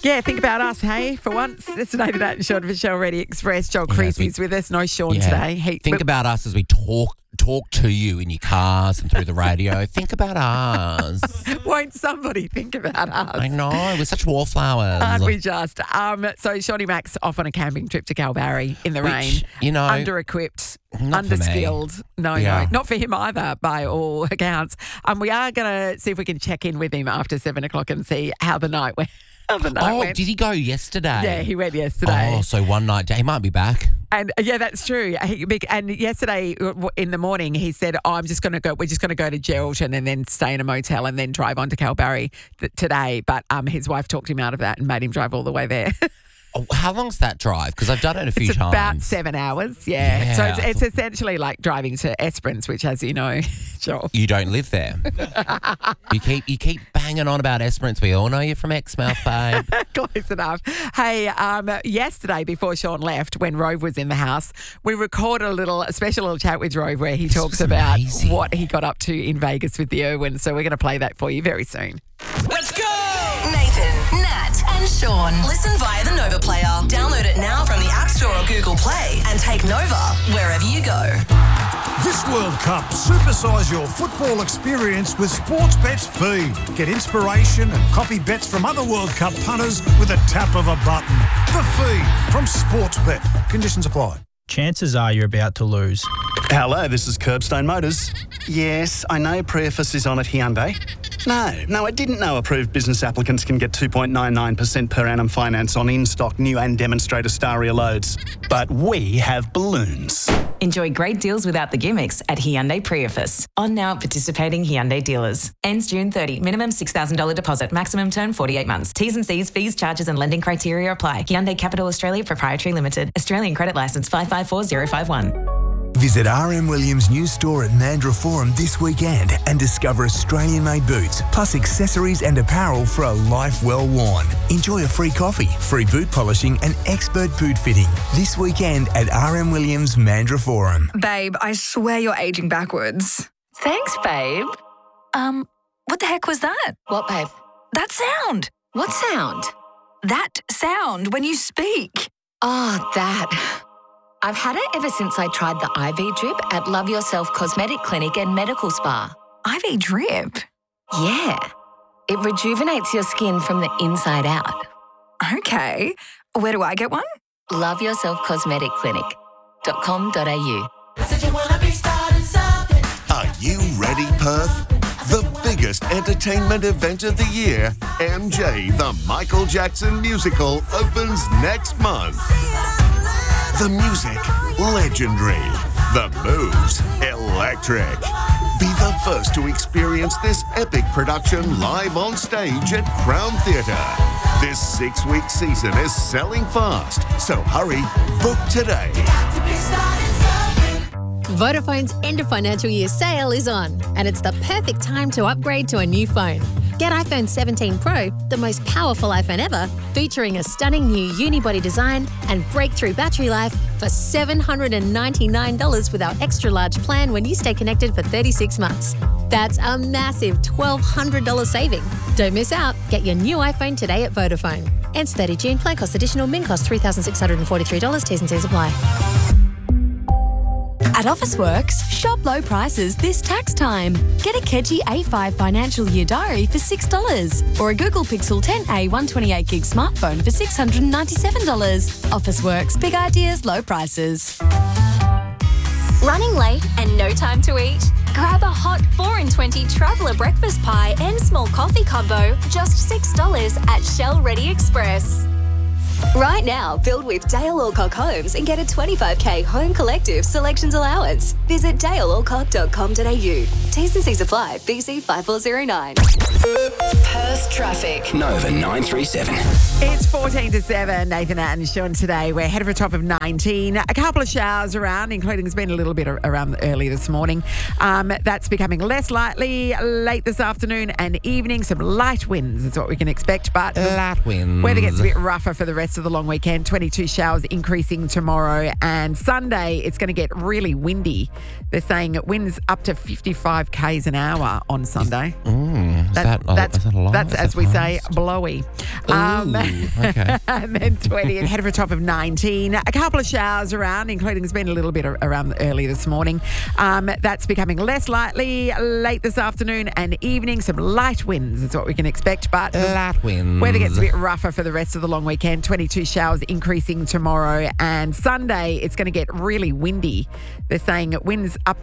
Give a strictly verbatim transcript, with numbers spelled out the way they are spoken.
Yeah, think about us, hey, for once. It's Nathan Nat and Sean for Shell Ready Express. Joel Yeah, Creasy's we- with us. No Sean Yeah. today. He, Think but- about us as we talk talk to you in your cars and through the radio. Think about us. Won't somebody think about us? I know. We're such wallflowers. Aren't we just? Um, so Shawnee Mac's off on a camping trip to Kalbarri in the Which, rain. you know, Under-equipped, not for me. under-skilled. No, Yeah. no, not for him either, by all accounts. Um, we are going to see if we can check in with him after seven o'clock and see how the night went. How the night Oh, went. did he go yesterday? Yeah, he went yesterday. Oh, so one night. He might be back. And uh, yeah, that's true. He, and yesterday uh, in the morning, he said, oh, "I'm just going to go. We're just going to go to Geraldton and then stay in a motel and then drive on to Kalbarri th- today." But um, his wife talked him out of that and made him drive all the way there. Oh, how long's that drive? Because I've done it a few It's times. about seven hours. Yeah. Yeah. So it's, it's essentially like driving to Esperance, which, as you know, Joel. You don't live there. you keep you keep banging on about Esperance. We all know you're from Exmouth, babe. Close enough. Hey, um, yesterday before Sean left, when Rove was in the house, we recorded a little, a special little chat with Rove where he This talks was about amazing. what he got up to in Vegas with the Irwins. So we're going to play that for you very soon. Let's go! Nathan, Nat, and Sean. Listen via the Nova Player. Download it now from the App Store or Google Play and take Nova wherever you go. This World Cup, supersize your football experience with Sportsbet's Feed. Get inspiration and copy bets from other World Cup punters with a tap of a button. The Feed from Sportsbet. Conditions apply. Chances are you're about to lose. Hello, this is Curbstone Motors. Yes, I know Preface is on at Hyundai. No, no, I didn't know approved business applicants can get two point nine nine percent per annum finance on in-stock new and demonstrator Staria loads. But we have balloons. Enjoy great deals without the gimmicks at Hyundai Preface. On now at participating Hyundai dealers. Ends June thirtieth. Minimum six thousand dollars deposit. Maximum term forty-eight months. T's and C's, fees, charges and lending criteria apply. Hyundai Capital Australia Proprietary Limited. Australian credit licence five five four zero five one. Visit R M Williams' new store at Mandurah Forum this weekend and discover Australian-made boots, plus accessories and apparel for a life well worn. Enjoy a free coffee, free boot polishing and expert boot fitting this weekend at R M Williams' Mandurah Forum. Babe, I swear you're aging backwards. Thanks, babe. Um, what the heck was that? What, babe? That sound. What sound? That sound when you speak. Oh, that. I've had it ever since I tried the I V drip at Love Yourself Cosmetic Clinic and Medical Spa. I V drip? Yeah. It rejuvenates your skin from the inside out. Okay. Where do I get one? Love Yourself Cosmetic Clinic dot com dot a u. Are you ready, Perth? The biggest entertainment event of the year, M J the Michael Jackson Musical, opens next month. The music, legendary. The moves, electric. Be the first to experience this epic production live on stage at Crown Theatre. This six-week season is selling fast, so hurry, book today. Vodafone's end of financial year sale is on, and it's the perfect time to upgrade to a new phone. Get iPhone seventeen Pro, the most powerful iPhone ever, featuring a stunning new unibody design and breakthrough battery life for seven hundred ninety-nine dollars with our extra large plan when you stay connected for thirty-six months. That's a massive twelve hundred dollars saving. Don't miss out. Get your new iPhone today at Vodafone. Ends thirtieth June. Plan cost additional. Min cost three thousand six hundred forty-three dollars. T's and C's apply. At Officeworks, shop low prices this tax time. Get a Kedgie A five financial year diary for six dollars or a Google Pixel ten A one twenty-eight gig smartphone for six hundred ninety-seven dollars. Officeworks, big ideas, low prices. Running late and no time to eat? Grab a hot four in twenty traveller breakfast pie and small coffee combo, just six dollars at Shell Ready Express. Right now, build with Dale Alcock Homes and get a twenty-five K Home Collective Selections Allowance. Visit dale alcock dot com dot a u. T's and C's apply. B C five four zero nine. Perth traffic. Nova nine three seven. It's fourteen to seven. Nathan Nat and Sean today. We're headed for a top of nineteen. A couple of showers around, including there's been a little bit around early this morning. Um, that's becoming less likely late this afternoon and evening. Some light winds is what we can expect, but Light winds. weather gets a bit rougher for the rest of the long weekend. twenty-two showers increasing tomorrow, and Sunday it's going to get really windy. They're saying winds up to fifty-five kays an hour on Sunday. Mm, is That- that, a- that's is that a lot? that's Is as that we fast? say, blowy. Um, okay. and then twenty and head for a top of nineteen. A couple of showers around, including there's been a little bit around early this morning. Um, that's becoming less likely late this afternoon and evening. Some light winds is what we can expect, but Light winds. weather gets a bit rougher for the rest of the long weekend. twenty-two showers increasing tomorrow, and Sunday it's going to get really windy. They're saying winds up to